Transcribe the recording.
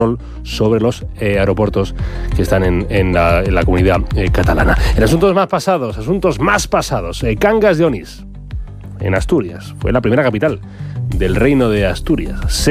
sobre los aeropuertos que están en la comunidad catalana. En asuntos más pasados, Cangas de Onís, en Asturias, fue la primera capital del Reino de Asturias.